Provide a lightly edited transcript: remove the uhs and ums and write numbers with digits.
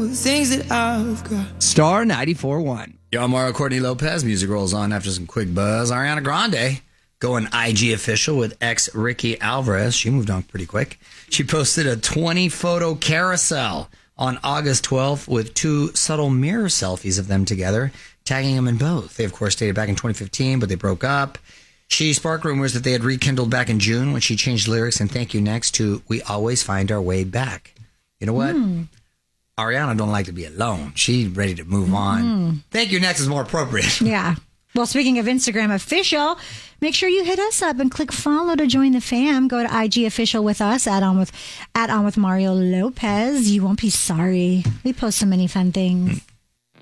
all the things that I've got. Star 94.1. Yo, Mario Courtney Lopez. Music rolls on after some quick buzz. Ariana Grande going IG official with ex Ricky Alvarez. She moved on pretty quick. She posted a 20-photo carousel on August 12th with 2 subtle mirror selfies of them together, tagging them in both. They, of course, dated back in 2015, but they broke up. She sparked rumors that they had rekindled back in June when she changed lyrics and Thank You Next to We Always Find Our Way Back. You know what? Ariana don't like to be alone. She's ready to move on. Thank You Next is more appropriate. Yeah. Well, speaking of Instagram official, make sure you hit us up and click follow to join the fam. Go to IG official with us, add on with Mario Lopez. You won't be sorry. We post so many fun things.